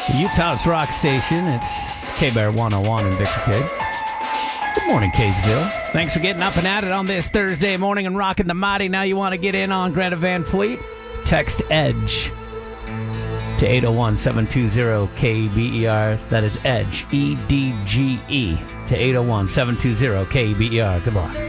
Utah's rock station. It's K-Bear 101 in Victor Kid. Good morning, Kaysville. Thanks for getting up and at it on this Thursday morning and rocking the mighty. Now you want to get in on Greta Van Fleet? Text EDGE to 801-720-KBER. That is EDGE, E-D-G-E, to 801-720-KBER. Goodbye.